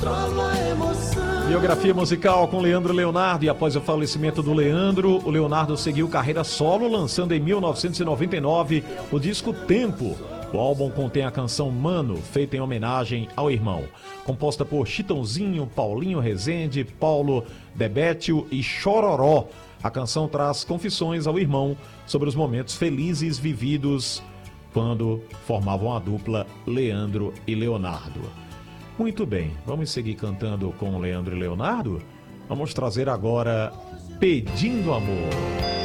Biografia musical com Leandro e Leonardo. E após o falecimento do Leandro, o Leonardo seguiu carreira solo, lançando em 1999 o disco Tempo. O álbum contém a canção Mano, feita em homenagem ao irmão, composta por Chitãozinho, Paulinho Rezende, Paulo Debétio e Chororó. A canção traz confissões ao irmão sobre os momentos felizes vividos quando formavam a dupla Leandro e Leonardo. Muito bem, vamos seguir cantando com Leandro e Leonardo? Vamos trazer agora Pedindo Amor.